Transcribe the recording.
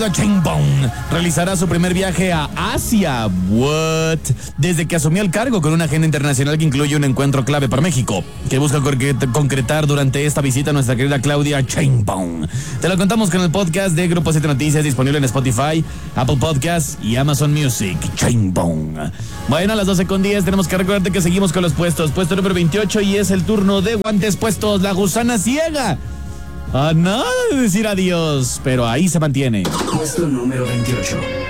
Chainbone realizará su primer viaje a Asia. What? Desde que asumió el cargo, con una agenda internacional que incluye un encuentro clave para México, que busca concretar durante esta visita nuestra querida Claudia Chainbone. Te lo contamos con el podcast de Grupo 7 Noticias, disponible en Spotify, Apple Podcasts y Amazon Music. Chainbone. Bueno, a las 12:10 tenemos que recordarte que seguimos con los puestos. Puesto número 28 y es el turno de guantes puestos. La gusana ciega. A nada de decir adiós, pero ahí se mantiene. Puesto número 28.